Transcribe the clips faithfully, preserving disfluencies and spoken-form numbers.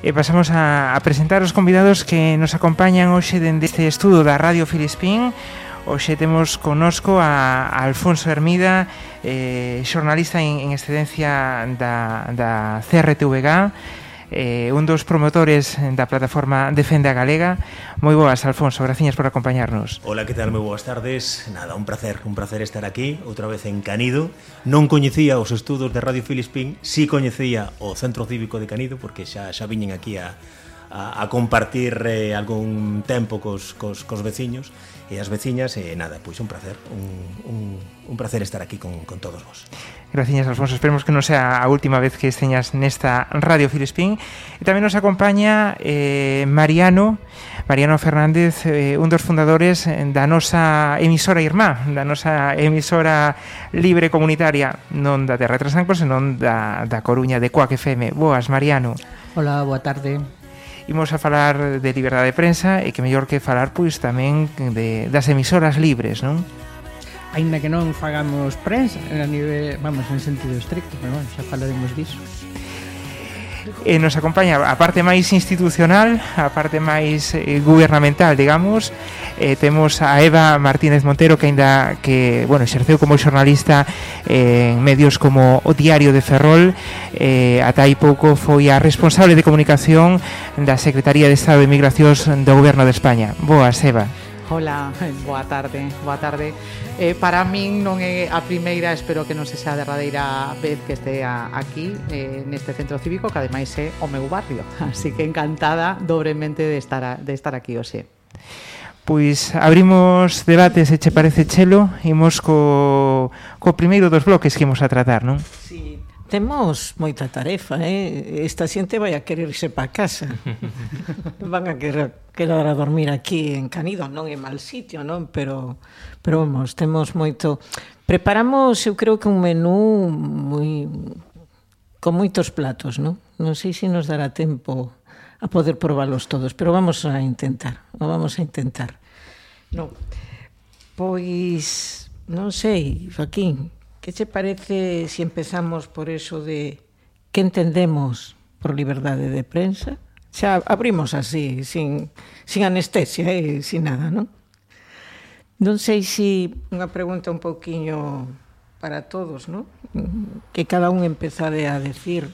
E pasamos a, a presentar os convidados que nos acompañan hoxe dende este estudo da Radio Filispín. Hoxe temos connosco a, a Alfonso Hermida, eh, xornalista en, en excedencia da, da C R T V G, eh, un dos promotores da plataforma Defende a Galega. Moi boas, Alfonso, graciñas por acompañarnos. Hola, que tal? Moi boas tardes. Nada, un placer, un placer estar aquí outra vez en Canido. Non coñecía os estudos de Radio Filispín, si coñecía o Centro Cívico de Canido, porque xa xa viñen aquí a, a, a compartir eh, algún tempo cos, cos, cos veciños e as veciñas, e nada, pois un placer, un, un, un placer estar aquí con, con todos vos. Graciñas, Alfonso, esperemos que non sea a última vez que esteñas nesta Radio Filispín. E tamén nos acompaña eh, Mariano Mariano Fernández, eh, un dos fundadores da nosa emisora irmá, da nosa emisora libre comunitaria, non da Terra de Trasancos, senón da, da Coruña, de Coac F M. Boas, Mariano. Hola, boa tarde. Imos a falar de liberdade de prensa, e que mellor que falar pois tamén de, das emisoras libres, non? Ainda que non fagamos prensa a nivel, vamos, en sentido estricto, pero bueno, xa falaremos diso. E nos acompaña a parte máis institucional, a parte máis eh, gubernamental, digamos. Eh, temos a Eva Martínez Montero, que aínda que, bueno, exerceu como xornalista eh, en medios como o Diario de Ferrol, eh, ata hai pouco foi a responsable de comunicación da Secretaría de Estado de Migracións do Goberno de España. Boas, Eva. Hola, boa tarde, boa tarde. Eh, para min non é a primeira, espero que non se xa a derradeira vez que estea aquí eh, neste centro cívico, que ademais é o meu barrio, así que encantada dobremente de estar, a, de estar aquí hoxe. Pois abrimos debate, se che parece, Chelo, imos co, co primeiro dos bloques que imos a tratar, non? Sí, temos moita tarefa, eh? Esta xente vai a querer irse para casa. Van a querer quedar a dormir aquí en Canido, non é mal sitio, non? Pero, pero vamos, temos moito... Preparamos, eu creo que un menú moi con moitos platos, non? Non sei se nos dará tempo a poder probalos todos, pero vamos a intentar, o vamos a intentar. Non, pois, non sei, Joaquín, que che parece se empezamos por eso de que entendemos por liberdade de prensa? Xa abrimos así, sin, sin anestesia e eh, sin nada, non? Non sei se unha pregunta un pouquiño para todos, non? Que cada un empezade a decir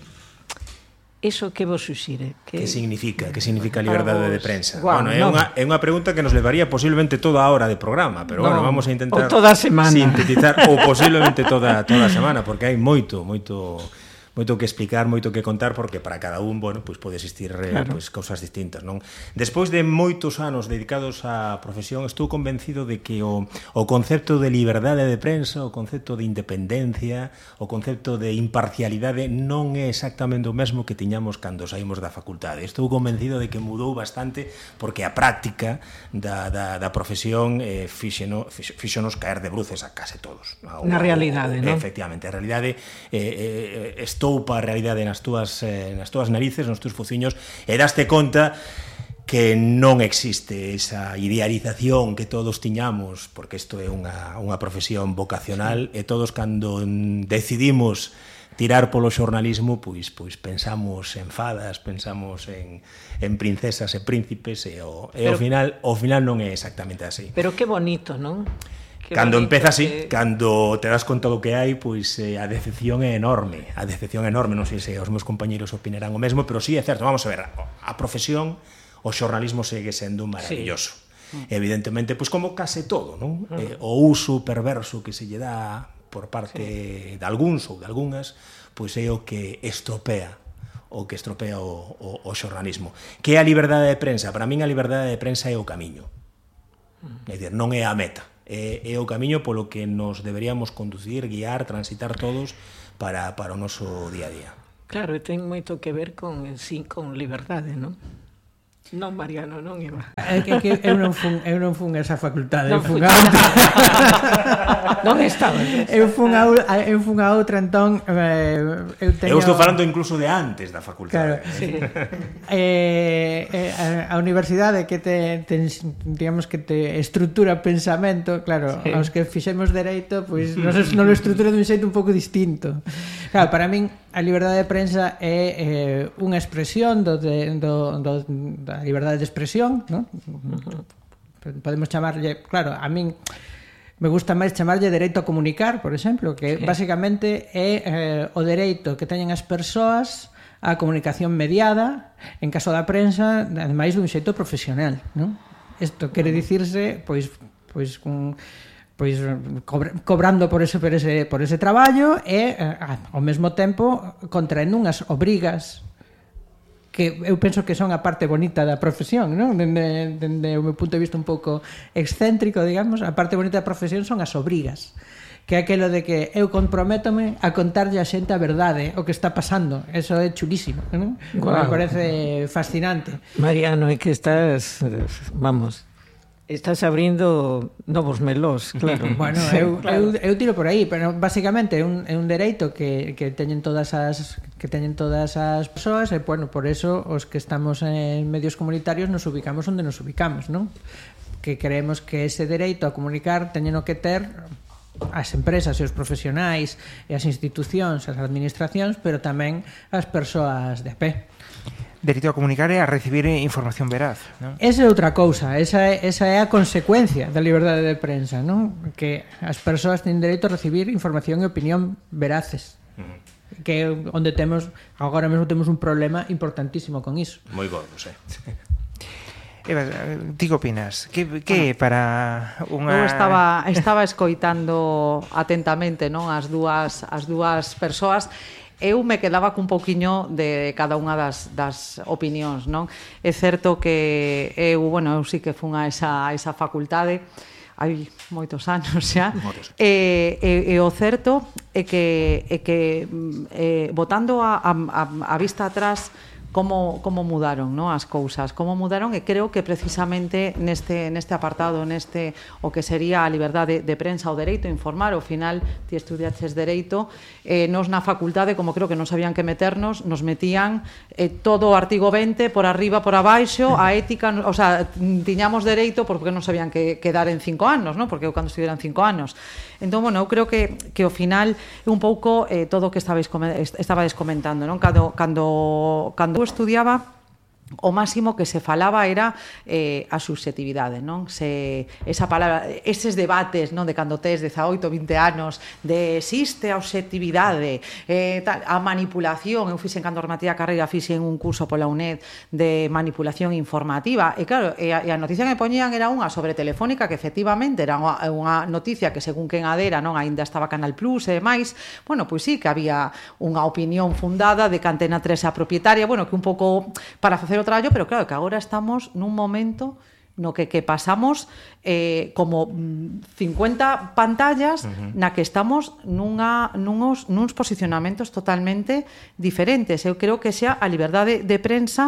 eso que vos suxire. Que, que significa? Que significa a liberdade de prensa? Guau, bueno, é unha, é unha pregunta que nos levaría posiblemente toda a hora de programa, pero no, bueno, vamos a intentar ou toda a semana. Sintetizar, ou posiblemente toda, toda a semana, porque hai moito, moito... moito que explicar, moito que contar, porque para cada un, bueno, pois pode existir eh, claro. pois, cousas distintas, non? Despois de moitos anos dedicados á profesión, estou convencido de que o, o concepto de liberdade de prensa, o concepto de independencia, o concepto de imparcialidade non é exactamente o mesmo que tiñamos cando saímos da facultade. Estou convencido de que mudou bastante, porque a práctica da, da, da profesión eh, fixeno, fixonos caer de bruces a case todos. Na realidade, non? Efectivamente, a realidade eh, eh, toupa a realidade nas túas, eh, nas túas narices, nos túas fociños, e daste conta que non existe esa idealización que todos tiñamos, porque isto é unha, unha profesión vocacional, e todos cando decidimos tirar polo xornalismo, pois, pois pensamos en fadas, pensamos en, en princesas e príncipes, e, o, e ao final, ao final non é exactamente así. Pero que bonito, non? Que cando empeza así, que... cando te das conta do que hai, pois eh, a decepción é enorme, a decepción é enorme, non sei se os meus compañeros opinarán o mesmo, pero sí é certo, vamos a ver, a profesión, o xornalismo segue sendo maravilloso. Sí. Evidentemente, pois como case todo, non? Uh-huh. Eh, o uso perverso que se lle dá por parte sí. de algúns ou de algunhas, pois é o que estropea o que estropea o, o, o xornalismo. Que é a liberdade de prensa? Para min a liberdade de prensa é o camiño. Uh-huh. É dicir, non é a meta. É, é o camiño polo que nos deberíamos conducir, guiar, transitar todos para, para o noso día a día. Claro, ten moito que ver con, sí, con liberdade, non? Non, Mariano, non, Eva. É que, que eu non fun, eu non fun a esa facultade, non eu fun a outra. Non estaba. Eu fun a, eu fun a outra, entón eh, eu teño... Eu estou falando incluso de antes da facultade. Claro, sí. eh, eh, a, a universidade que te, te digamos que te estrutura pensamento, claro, sí. Aos que fixemos dereito, pois nos, nos lo estrutura dun xeito un pouco distinto. Claro, para min a liberdade de prensa é eh, unha expresión do, de, do, do, da liberdade de expresión, non? Podemos chamarlle, claro, a min me gusta máis chamarlle dereito a comunicar, por exemplo, que sí. Basicamente é eh, o dereito que teñen as persoas a comunicación mediada, en caso da prensa, ademais dun xeito profesional, non? Isto quere dicirse, pois, pois un, pois cobrando por ese por ese por ese traballo e eh, ao mesmo tempo contraendo unhas obrigas que eu penso que son a parte bonita da profesión, non? Dende, dende o meu punto de vista un pouco excéntrico, digamos, a parte bonita da profesión son as obrigas, que é aquilo de que eu comprométome a contarlle a xente a verdade, o que está pasando. Eso é chulísimo, non? Wow. Me parece fascinante. Mariano, é que estás, vamos, estás abrindo novos melós, claro. Bueno, sí, eu, claro. eu, eu tiro por aí, pero basicamente é un, é un dereito que, que teñen todas as que teñen todas as persoas e, bueno, por eso os que estamos en medios comunitarios nos ubicamos onde nos ubicamos, non? Que creemos que ese dereito a comunicar teñeno que ter as empresas e os profesionais e as institucións, as administracións, pero tamén as persoas de a pé. Dereito a comunicar e a recibir información veraz, non? Esa é outra cousa, esa é, esa é a consecuencia da liberdade de prensa, non? Que as persoas teñen dereito a recibir información e opinión veraces. Uh-huh. Que onde temos, agora mesmo temos un problema importantísimo con iso. Moi gordo, sí. Eva, ti que opinas? Que, que bueno, para unha... Eu estaba, estaba escoitando atentamente, non, as dúas, as dúas persoas. Eu me quedaba cun pouquiño de cada unha das, das opinións, non? É certo que eu, bueno, eu sí que fun a esa, a esa facultade hai moitos anos xa, e, e, e o certo é que, é que eh, botando a, a, a vista atrás como, como mudaron, ¿no? As cousas, como mudaron, e creo que precisamente neste, neste apartado, neste o que sería a liberdade de, de prensa, o dereito a informar, ao final ti estudiaches dereito, eh, nos na facultade, como creo que non sabían que meternos, nos metían eh, todo o artigo vinte por arriba, por abaixo, a ética, o sea, tiñamos dereito porque non sabían que, que dar en cinco anos, ¿no? Porque eu cando estudiaran cinco anos. Entón, bueno, eu creo que, que ao final é un pouco eh, todo o que estabais, estabais comentando, non? Cando, cando, cando eu estudiaba, o máximo que se falaba era eh, a subxetividade, non? Se, esa palabra, eses debates, non? De cando tes dezaoito, vinte anos, de existe a obxectividade, eh, tal, a manipulación. Eu fixen, cando rematei a carreira, fixen un curso pola UNED de manipulación informativa, e claro, e a, e a noticia que me poñían era unha sobre Telefónica, que efectivamente era unha, unha noticia que según quen adera, non, aínda estaba Canal Plus e demais. Bueno, pois sí, que había unha opinión fundada de que Antena tres é a propietaria, bueno, que un pouco para facer o traballo, pero claro, que agora estamos nun momento no que, que pasamos eh, como cincuenta pantallas, uh-huh, na que estamos nunha, nunos, nuns posicionamentos totalmente diferentes. Eu creo que xa a liberdade de prensa,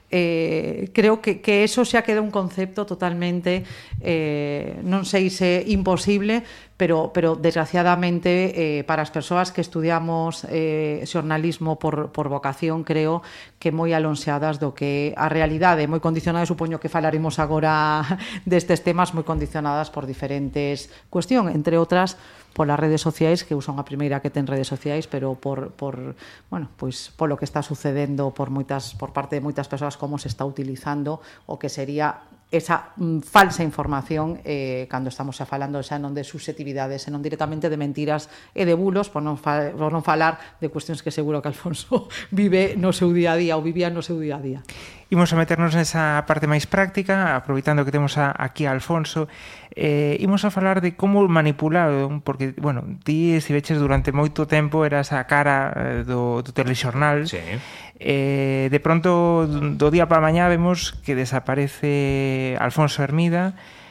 eh, creo que, que eso xa queda un concepto totalmente, eh, non sei se imposible, pero, pero desgraciadamente eh, para as persoas que estudiamos eh, xornalismo por, por vocación, creo que moi alonxadas do que a realidade, moi condicionadas, supoño que falaremos agora destes temas, moi condicionadas por diferentes cuestión, entre outras polas redes sociais, que eu son a primeira que ten redes sociais, pero por, por bueno, pois polo que está sucedendo por moitas por parte de moitas persoas, como se está utilizando o que sería esa mm, falsa información, eh, cando estamos xa falando xa non de susceptibilidades, senón directamente de mentiras e de bulos, por non, fa, por non falar de cuestións que seguro que Alfonso vive no seu día a día, ou vivía no seu día a día. Imos a meternos nesa parte máis práctica, aproveitando que temos a, aquí a Alfonso. Eh, imos a falar de como manipular, porque, bueno, ti estiveches durante moito tempo, eras a cara eh, do, do telexornal. Sí. Eh, de pronto, do día para mañá, vemos que desaparece Alfonso Hermida,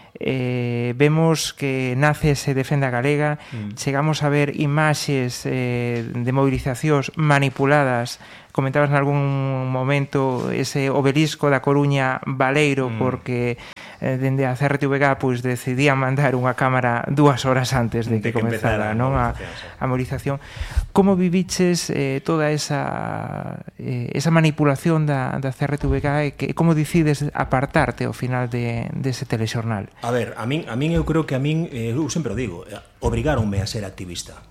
eh, vemos que nace ese Defenda Galega, mm. chegamos a ver imaxes eh, de movilizacións manipuladas. Comentabas en algún momento ese obelisco da Coruña Baleiro, mm. porque eh, dende a C R T V G pois decidían mandar unha cámara dúas horas antes de que, de que comezara, non, a, a movilización. Como viviches eh, toda esa eh, esa manipulación da, da C R T V G e que, como decides apartarte ao final de, dese telexornal? A ver, a min, a min eu creo que a min, eh, eu sempre o digo, obrigáronme a ser activista.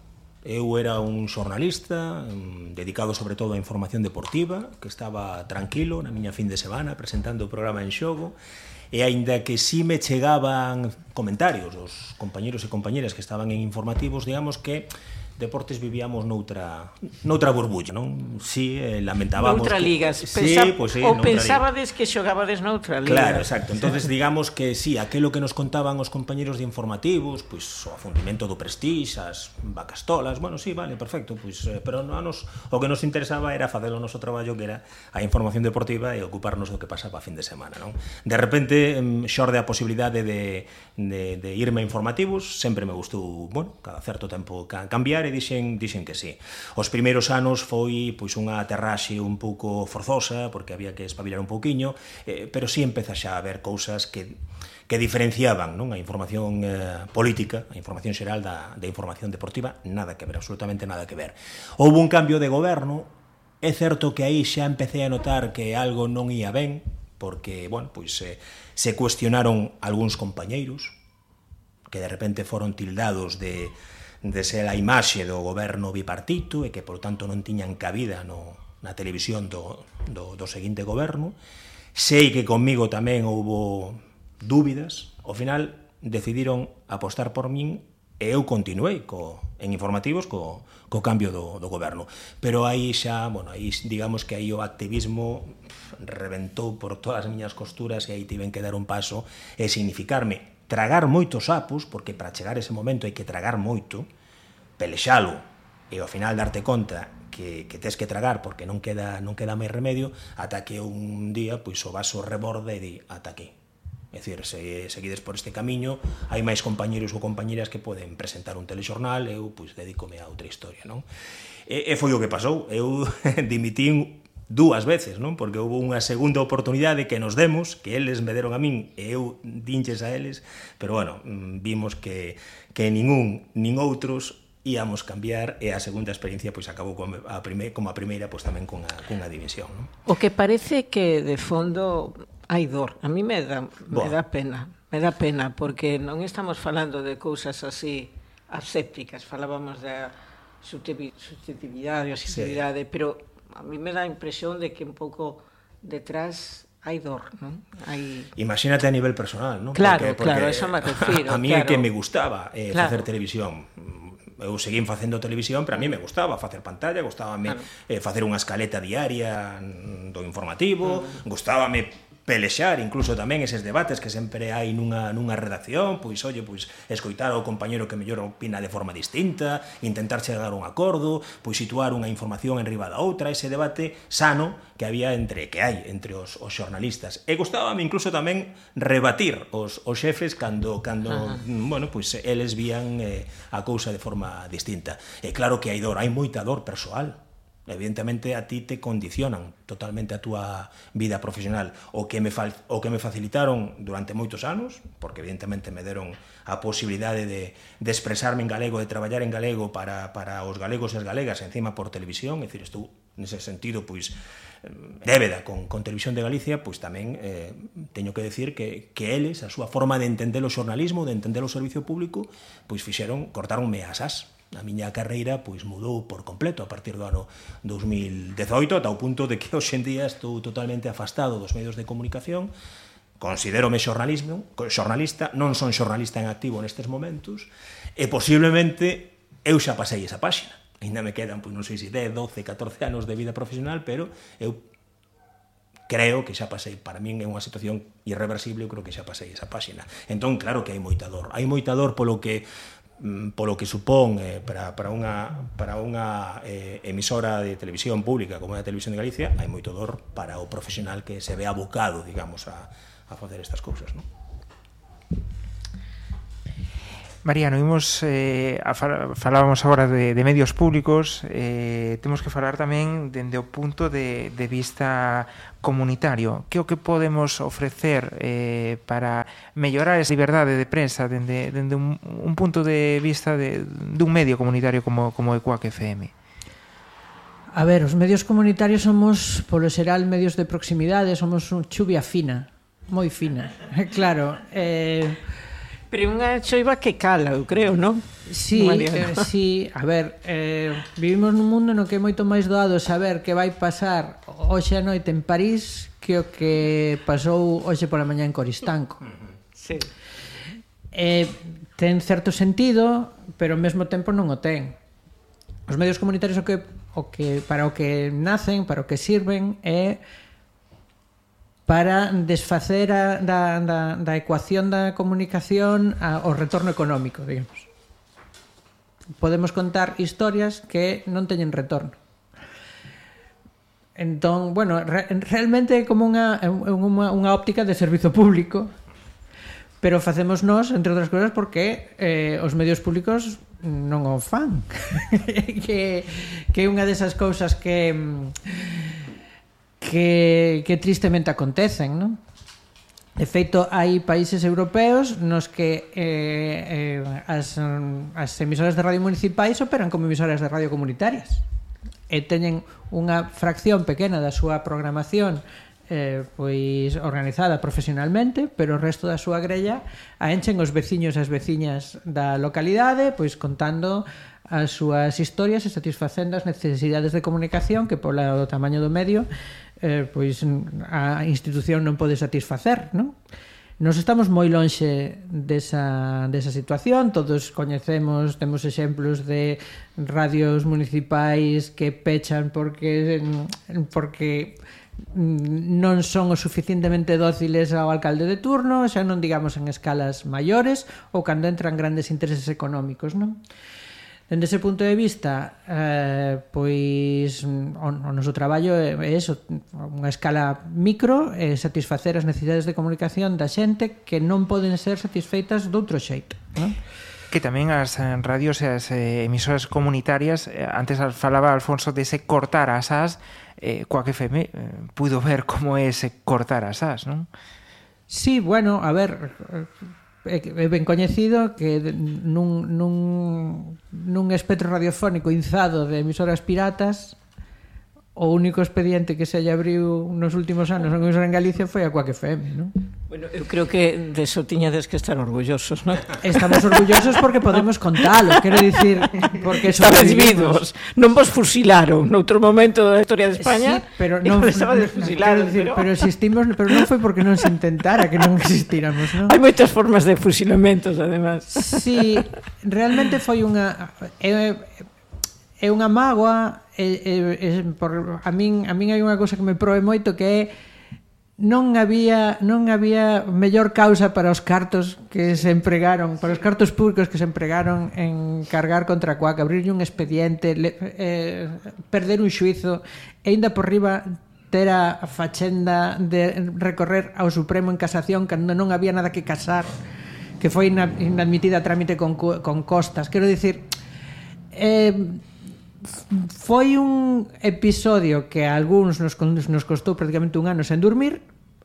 Eu era un xornalista dedicado sobre todo á información deportiva, que estaba tranquilo na miña fin de semana presentando o programa En Xogo, e aínda que si me chegaban comentarios dos compañeros e compañeras que estaban en informativos, digamos que deportes vivíamos noutra noutra burbulla, non? Si, eh, lamentábamos noutra que, ligas. Sí, Pensa, pues, sí, ou noutra pensabades liga. Que xogabades noutra liga. Claro, exacto. Entonces digamos que si, sí, aquelo que nos contaban os compañeros de informativos, pois pues, o afundimento do Prestige, as vacastolas, bueno, sí, vale, perfecto, pois pues, eh, pero no, nos, o que nos interesaba era facer o noso traballo, que era a información deportiva e ocuparnos do que pasaba a fin de semana, non? De repente xorde a posibilidade de, de, de irme a informativos, sempre me gustou, bueno, cada certo tempo cambiar, e dixen, dixen que sí. Os primeiros anos foi pois unha aterraxe un pouco forzosa, porque había que espabilar un pouquiño, eh, pero sí empeza xa a haber cousas que, que diferenciaban, non? A información eh, política, a información xeral da, da información deportiva, nada que ver, absolutamente nada que ver. Houve un cambio de goberno, é certo que aí xa empecé a notar que algo non ia ben, porque, bueno, pois eh, se cuestionaron algúns compañeiros, que de repente foron tildados de de ser a imaxe do goberno bipartito e que, por tanto, non tiñan cabida no, na televisión do, do, do seguinte goberno. Sei que conmigo tamén houbo dúbidas. Ao final, decidiron apostar por min e eu continuei co, en informativos co, co cambio do, do goberno. Pero aí xa, bueno, aí digamos que aí o activismo reventou por todas as miñas costuras e aí tiven que dar un paso e significarme tragar moitos sapos, porque para chegar a ese momento hai que tragar moito, pelexalo e ao final darte conta que, que tes que tragar porque non queda non queda máis remedio, ata que un día pois o vaso reborde e di ata aquí. É dicir, se seguides por este camiño, hai máis compañeros ou compañeras que poden presentar un telexornal, eu pois dedícome a outra historia, non? E, e foi o que pasou, eu dimitín dúas veces, non? Porque houve unha segunda oportunidade que nos demos, que eles me deron a min e eu dinches a eles, pero bueno, vimos que, que ningún, nin outros íamos cambiar e a segunda experiencia pois acabou como a, prime, como a primeira pois tamén con a, con a división, non? O que parece que de fondo hai dor, a mí me dá, me dá pena, me dá pena, porque non estamos falando de cousas así asépticas, falábamos da susceptibilidade ou sensibilidade, sí. Pero a mí me dá a impresión de que un pouco detrás hai dor, non? Hai... Imagínate a nivel personal, non? Claro, porque, porque claro, eso me refiro. A mí claro. É que me gustaba eh, claro. facer televisión. Eu seguín facendo televisión, pero a mí me gustaba facer pantalla, gustábame claro. eh, facer unha escaleta diaria do informativo, uh-huh. gustábame pelexar incluso tamén eses debates que sempre hai nunha, nunha redacción, pois, oye, pois, escoitar ao compañero que mellor opina de forma distinta, intentar chegar a un acordo, pois situar unha información en riba da outra, ese debate sano que había entre, que hai entre os, os xornalistas. E gustábame incluso tamén rebatir os, os xefes cando, cando bueno, pois, eles vían eh, a cousa de forma distinta. E claro que hai dor, hai moita dor persoal. Evidentemente a ti te condicionan totalmente a túa vida profesional. O que me fal, o que me facilitaron durante moitos anos, porque evidentemente me deron a posibilidade de, de expresarme en galego, de traballar en galego para, para os galegos e as galegas, encima por televisión, é dicir, estou nese sentido, pois, débeda con, con Televisión de Galicia, pois tamén eh, teño que decir que, que eles, a súa forma de entender o xornalismo, de entender o servicio público, pois fixeron, cortaronme as as. A miña carreira pois mudou por completo a partir do ano dos mil dezoito, ata o punto de que hoxe en día estou totalmente afastado dos medios de comunicación. Considérome xornalismo, xornalista, non son xornalista en activo nestes momentos, e posiblemente eu xa pasei esa páxina. Ainda me quedan, pois non sei se dez, doce, catorce anos de vida profesional, pero eu creo que xa pasei, para min é unha situación irreversible, eu creo que xa pasei esa páxina. Entón, claro que hai moita dor. Hai moita dor polo que polo que supón eh, para, para unha, para unha eh, emisora de televisión pública como é a Televisión de Galicia, hai moito dor para o profesional que se ve abocado, digamos, a, a facer estas cousas, non? Mariano, imos, eh, a fal falábamos agora de, de medios públicos, eh, temos que falar tamén dende o punto de, de vista comunitario. Que o que podemos ofrecer eh, para mellorar esa liberdade de prensa dende, dende un, un punto de vista de, dun medio comunitario como, como Ecuac F M? A ver, os medios comunitarios somos, polo xeral, medios de proximidade, somos un chuvia fina, moi fina, claro. Eh... Pero unha choiva que cala, eu creo, non? Sí, eh, sí, a ver, eh, vivimos nun mundo no que é moito máis doado saber que vai pasar hoxe a noite en París que o que pasou hoxe pola mañá en Coristanco. Sí. Eh, ten certo sentido, pero ao mesmo tempo non o ten. Os medios comunitarios o que, o que, para o que nacen, para o que sirven é para desfacer a, da, da, da ecuación da comunicación ao retorno económico, digamos. Podemos contar historias que non teñen retorno. Entón, bueno, re, realmente é como unha, unha, unha óptica de servizo público, pero facemos nós, entre outras cousas, porque eh, os medios públicos non o fan. que, que é unha desas cousas que... que, que tristemente acontecen, non? De feito, hai países europeos nos que eh, eh, as, as emisoras de radio municipais operan como emisoras de radio comunitarias e teñen unha fracción pequena da súa programación eh, pois organizada profesionalmente, pero o resto da súa grella a enchen os veciños e as veciñas da localidade, pois contando as súas historias e satisfacendo as necesidades de comunicación que polo tamaño do medio eh, pois a institución non pode satisfacer, non? Nos estamos moi lonxe desa, desa situación, todos coñecemos, temos exemplos de radios municipais que pechan porque porque non son o suficientemente dóciles ao alcalde de turno, xa non digamos en escalas maiores ou cando entran grandes intereses económicos, non? Dende ese punto de vista, eh, pois o, o noso traballo é, é eso, unha escala micro, é satisfacer as necesidades de comunicación da xente que non poden ser satisfeitas doutro xeito, non? Que tamén as radios e as eh, emisoras comunitarias, eh, antes falaba Alfonso dese cortar as as, eh, coa que F M eh, puido ver como é ese cortar as as, non? Sí, bueno, a ver, é ben coñecido que nun, nun, nun espectro radiofónico inzado de emisoras piratas o único expediente que se lle abriu nos últimos anos en emisora en Galicia foi a Quack F M, non? Bueno, eu creo que de eso tiñades que estar orgullosos, non? Estamos orgullosos porque podemos contalo, quero dicir, porque estabas vivos, non vos fusilaron noutro momento da historia de España. Sí, pero non estabades fusilados, decir, pero... pero existimos, pero non foi porque non se intentara que non existíramos, non? Hai moitas formas de fusilamentos, además. Sí, realmente foi unha é, é unha mágoa, é, é, é, por, a min a min hai unha cousa que me proe moito que é non había non había mellor causa para os cartos que se empregaron, para os cartos públicos que se empregaron en cargar contra a Quack, abrirlle un expediente, le, eh, perder un xuizo e ainda por riba ter a fachenda de recorrer ao Supremo en casación cando non había nada que casar, que foi inadmitida a trámite con, con costas. Quero dicir, eh, foi un episodio que a algúns nos, nos costou prácticamente un ano sen dormir,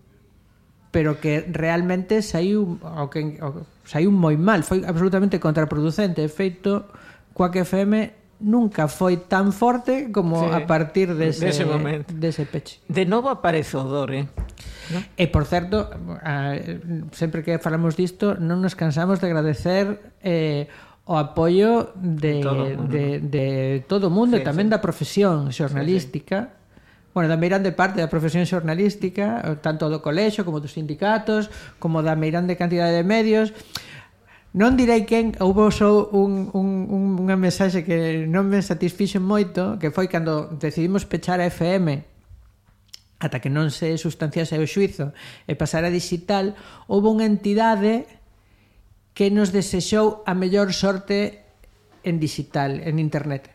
pero que realmente saiu o que, o, saiu moi mal, foi absolutamente contraproducente. De feito, Quack F M nunca foi tan forte como sí, a partir dese, dese momento, dese peche. De novo aparece o dor, eh? ¿No? E, por certo, a, sempre que falamos disto, non nos cansamos de agradecer eh, o apoio de todo, de, de todo o mundo, sí, e tamén sí, da profesión xornalística, sí, sí. Bueno, da meirande parte da profesión xornalística, tanto do colexio como dos sindicatos, como da meirande cantidade de medios. Non direi quen, houve só un, un, un, unha mensaxe que non me satisfixo moito, que foi cando decidimos pechar a F M ata que non se sustanciase o xuizo e pasar a digital, houve unha entidade que nos desexou a mellor sorte en digital, en internet.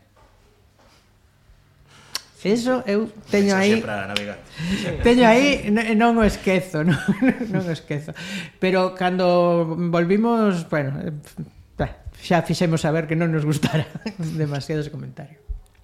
Eso eu teño aí teño aí, non o esquezo, non, non o esquezo. Pero cando volvimos, bueno, xa fixemos saber que non nos gustara demasiado ese comentario.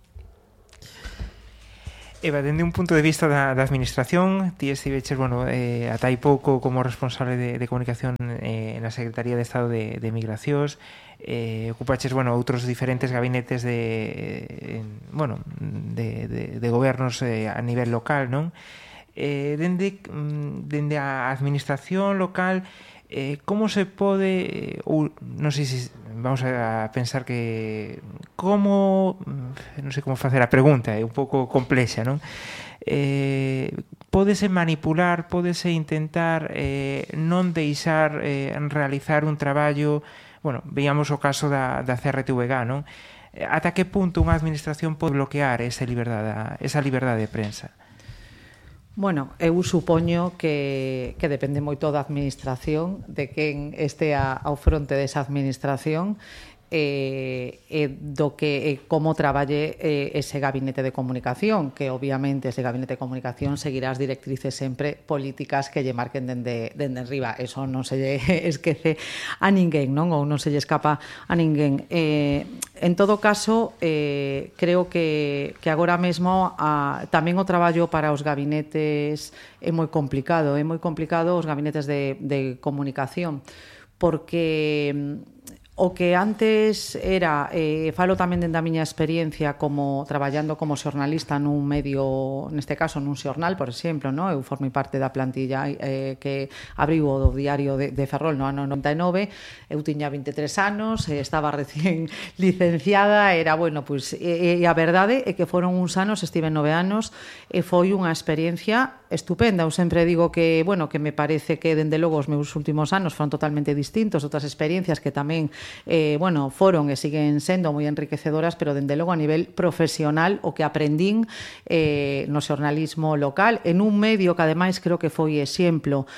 Eva, dende un punto de vista da, da administración, ti estiveches, bueno, eh, ata hai pouco como responsable de, de comunicación eh, na Secretaría de Estado de, de Migracións, eh, ocupaches, bueno, outros diferentes gabinetes de, eh, bueno, de, de, de gobernos eh, a nivel local, non? eh, dende, dende a administración local, eh, como se pode, ou non sei se vamos a pensar que como, non sei como facer a pregunta, é un pouco complexa, non? Eh, pódese manipular, pódese intentar eh, non deixar eh, realizar un traballo, bueno, veíamos o caso da, da C R T V G, non? Ata que punto unha administración pode bloquear esa liberdade, esa liberdade de prensa? Bueno, eu supoño que, que depende moito da administración, de quen estea ao fronte desa administración, e, e do que e como traballe eh, ese gabinete de comunicación, que obviamente ese gabinete de comunicación seguirá as directrices sempre políticas que lle marquen dende, dende arriba. Eso non se lle esquece a ninguén, non? Ou non se lle escapa a ninguén. Eh, en todo caso, eh, creo que, que agora mesmo a, tamén o traballo para os gabinetes é moi complicado, é moi complicado os gabinetes de, de comunicación, porque o que antes era, eh, falo tamén dende a miña experiencia como traballando como xornalista nun medio, neste caso nun xornal, por exemplo, no? Eu formei parte da plantilla eh, que abriu o diario de, de Ferrol no ano noventa e nove, eu tiña vinte e tres anos, eh, estaba recién licenciada, era, bueno, pois, e, e a verdade é que foron uns anos, estive nove anos, e foi unha experiencia estupenda. Eu sempre digo que, bueno, que me parece que dende logo os meus últimos anos foron totalmente distintos, outras experiencias que tamén Eh, bueno, foron e siguen sendo moi enriquecedoras, pero dende logo a nivel profesional o que aprendín eh, no xornalismo local en un medio que ademais creo que foi exemplo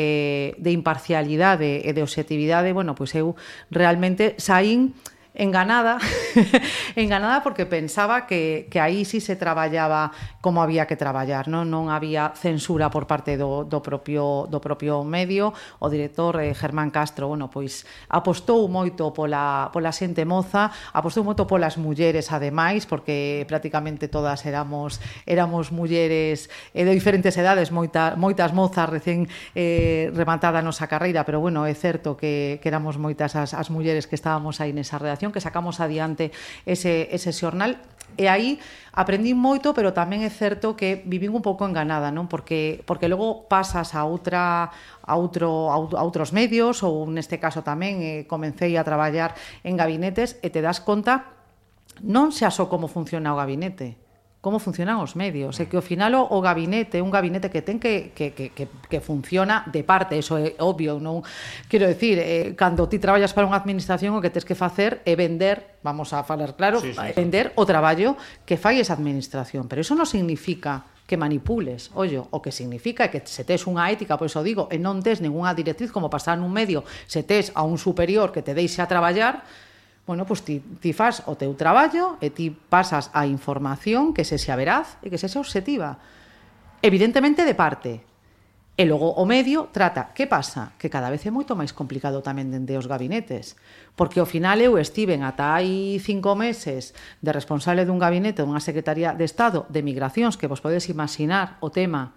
de, de imparcialidade e de objetividade. Bueno, pois eu realmente saín enganada, enganada porque pensaba que, que aí sí se traballaba como había que traballar, non, non había censura por parte do, do, propio, do propio medio. O director eh, Germán Castro, bueno, pois apostou moito pola, pola xente moza, apostou moito polas mulleres ademais, porque prácticamente todas éramos éramos mulleres eh, de diferentes edades, moita, moitas mozas recén eh, rematada a nosa carreira, pero bueno, é certo que, que éramos moitas as, as mulleres que estábamos aí nesa redacción, que sacamos adiante ese, ese xornal, e aí aprendí moito, pero tamén é certo que vivín un pouco enganada, non? Porque porque logo pasas a outra a outro a outros medios, ou neste caso tamén eh, comecei a traballar en gabinetes e te das conta non xa só como funciona o gabinete, como funcionan os medios, e que ao final o, o gabinete, un gabinete que ten que, que, que, que funciona de parte, eso é obvio, non? Quero decir, eh, cando ti traballas para unha administración, o que tens que facer é vender, vamos a falar claro, sí, sí. vender o traballo que fai esa administración, pero eso non significa que manipules, ollo, o que significa é que se tes unha ética, por iso digo, e non tes ninguna directriz como pasar nun medio, se tes a un superior que te deixe a traballar, bueno, pois ti, ti faz o teu traballo e ti pasas a información que se xa veraz e que se xa obxectiva. Evidentemente de parte. E logo o medio trata. Que pasa? Que cada vez é moito máis complicado tamén dende os gabinetes. Porque ao final eu estiven ata hai cinco meses de responsable dun gabinete dunha Secretaría de Estado de Migracións, que vos podedes imaginar o tema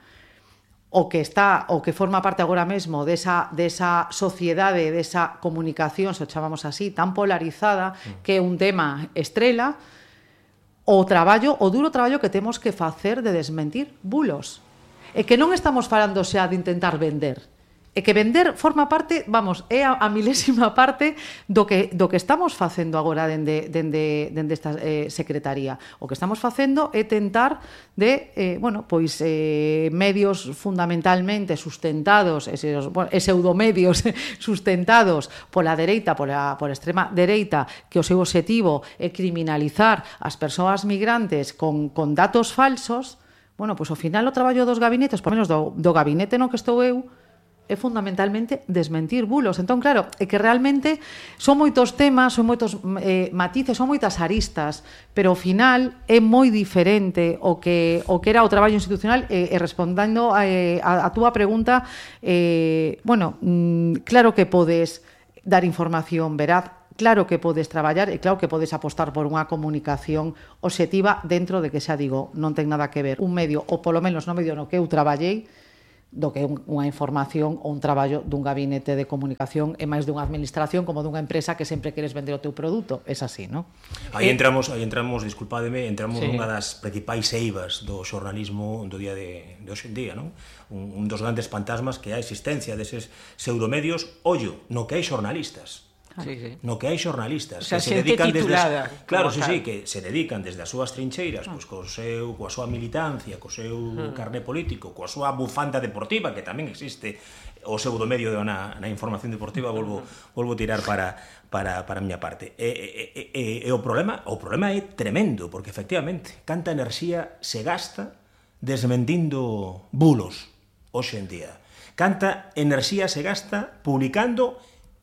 o que está, o que forma parte agora mesmo desa, desa sociedade, desa comunicación, se o chamamos así, tan polarizada, que é un tema estrela, o traballo, o duro traballo que temos que facer de desmentir bulos. E que non estamos falando xa de intentar vender, e que vender forma parte, vamos, é a, a milésima parte do que, do que estamos facendo agora dende, dende, dende esta eh, secretaría. O que estamos facendo é tentar de, eh, bueno, pois eh, medios fundamentalmente sustentados, eses, bueno, pseudomedios sustentados pola dereita, pola, pola extrema dereita, que o seu objetivo é criminalizar as persoas migrantes con, con datos falsos. Bueno, pois ao final o traballo dos gabinetes, por menos do, do gabinete no que estou eu, é fundamentalmente desmentir bulos. Entón, claro, é que realmente son moitos temas, son moitos eh, matices, son moitas aristas, pero ao final é moi diferente o que o que era o traballo institucional. E, e respondendo a, a, a túa pregunta, eh, bueno, mm, claro que podes dar información veraz, claro que podes traballar e claro que podes apostar por unha comunicación obxectiva dentro de que, xa digo, non ten nada que ver un medio, ou polo menos no medio no que eu traballei, do que unha información ou un traballo dun gabinete de comunicación e máis dunha administración como dunha empresa que sempre queres vender o teu produto. É así, non? Aí entramos, aí entramos, disculpademe, entramos Sí. nunha das principais eivas do xornalismo do día de, de hoxe en día, non? Un, un dos grandes fantasmas que é a existencia deses pseudomedios, ollo, no que hai xornalistas. Sí, sí. No que hai xornalistas O sea, que se xente dedican desde titulada, as, claro, como sí, tal. sí, que se dedican desde as súas trincheiras, pois co seu coa súa militancia, co seu carné político, coa súa bufanda deportiva, que tamén existe o pseudomedio na, na información deportiva, volvo volvo tirar para para para a miña parte. E, e, e, e o problema, o problema é tremendo, porque efectivamente, canta enerxía se gasta desmentindo bulos hoxe en día. Canta enerxía se gasta publicando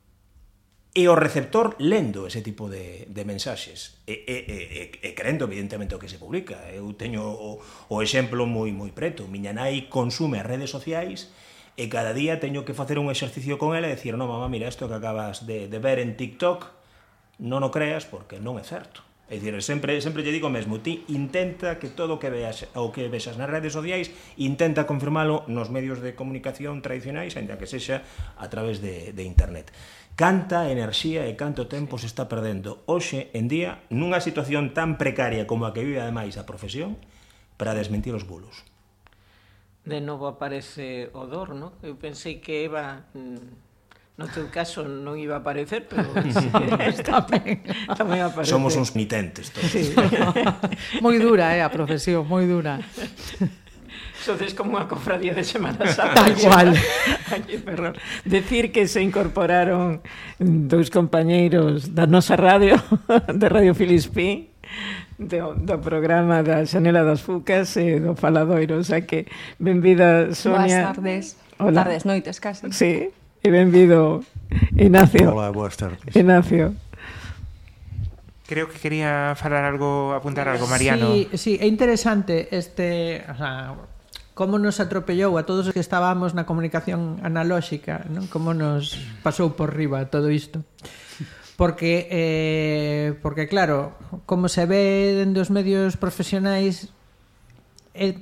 e o receptor lendo ese tipo de, de mensaxes e, e, e, e crendo evidentemente o que se publica. Eu teño o, o exemplo moi moi preto. Miña nai consume as redes sociais e cada día teño que facer un exercicio con ela e decir, no, mamá, mira, isto que acabas de, de ver en TikTok non o creas porque non é certo. É dicir, sempre, sempre lle digo mesmo, ti intenta que todo o que veas ou que vexas nas redes sociais intenta confirmalo nos medios de comunicación tradicionais, ainda que sexa a través de, de internet. Canta enerxía e canto tempo se está perdendo hoxe en día nunha situación tan precaria como a que vive ademais a profesión para desmentir os bulos. De novo aparece o dor, ¿no? Eu pensei que Eva, no teu caso, non iba a aparecer, pero Tamén. tamén aparece. Somos uns nitentes todos. Sí. Moi dura, eh, a profesión, moi dura. Sodes como unha cofradía de Semana Santa. Tal cual. Aquí, Ferrol. Decir que se incorporaron dous compañeiros da nosa radio, de Radio Filispín, do, do programa da Xanela das Fucas e do Faladoiro. O sea que, benvida, Sonia. Boas tardes. Hola. Tardes, noites, casi. Sí, e benvido, Ignacio. Hola, boas tardes. Ignacio. Creo que quería falar algo, apuntar algo, Mariano. Sí, sí, é interesante este, o sea, como nos atropellou a todos os que estábamos na comunicación analóxica, non? Como nos pasou por riba todo isto. Porque, eh, porque claro, como se ve dende os medios profesionais, eh,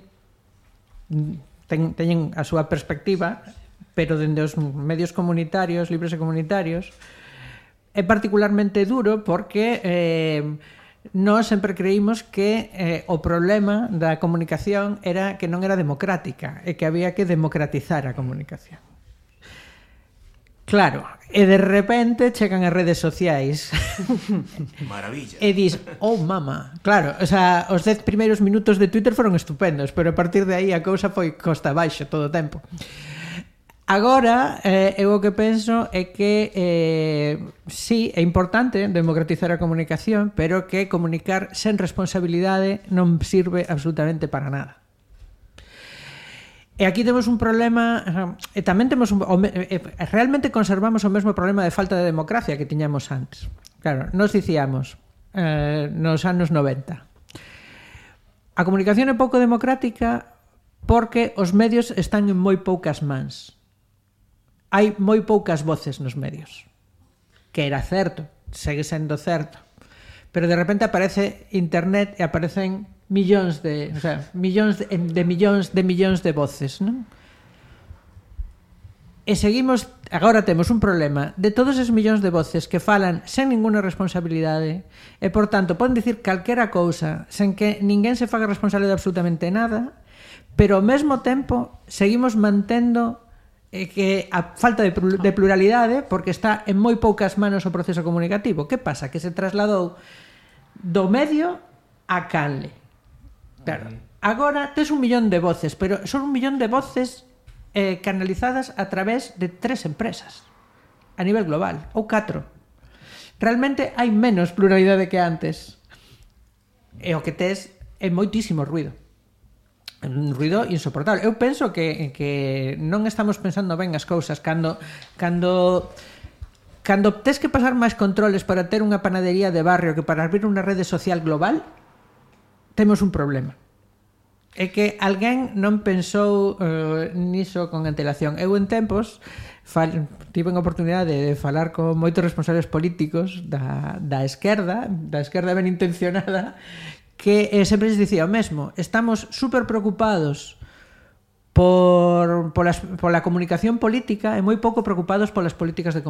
ten, teñen a súa perspectiva, pero dende os medios comunitarios, libres e comunitarios, é particularmente duro porque eh, nós sempre creímos que eh, o problema da comunicación era que non era democrática e que había que democratizar a comunicación. Claro, e de repente chegan as redes sociais Maravilla. e dis, oh mama, claro, o sea, os dez primeiros minutos de Twitter foron estupendos, pero a partir de aí a cousa foi costa abaixo todo o tempo. Agora, eh, eu o que penso é que eh, sí, é importante democratizar a comunicación, pero que comunicar sen responsabilidade non sirve absolutamente para nada. E aquí temos un problema, e tamén temos un, o, e, realmente conservamos o mesmo problema de falta de democracia que tiñamos antes. Claro, nos dicíamos eh, nos anos noventa. A comunicación é pouco democrática porque os medios están en moi poucas mans. Hai moi poucas voces nos medios. Que era certo, segue sendo certo. Pero de repente aparece internet e aparecen millóns de, o sea, millóns de, de millóns de millóns de voces, non? E seguimos, agora temos un problema de todos esos millóns de voces que falan sen ninguna responsabilidade e, por tanto, poden dicir calquera cousa sen que ninguén se faga responsable de absolutamente nada, pero ao mesmo tempo seguimos mantendo eh, que a falta de, de pluralidade porque está en moi poucas manos o proceso comunicativo. Que pasa? Que se trasladou do medio a canle. Claro. Agora tes un millón de voces, pero son un millón de voces eh, canalizadas a través de tres empresas a nivel global, ou catro. Realmente hai menos pluralidade que antes. E o que tes é moitísimo ruido. Un ruido insoportable. Eu penso que, que non estamos pensando ben as cousas cando cando cando tes que pasar máis controles para ter unha panadería de barrio que para abrir unha rede social global, temos un problema. É que alguén non pensou uh, niso con antelación. Eu en tempos fal, tive a oportunidade de falar con moitos responsables políticos da, da esquerda, da esquerda ben intencionada, que eh, sempre les dicía o mesmo. Estamos super preocupados por, polas, pola comunicación política e moi pouco preocupados polas políticas de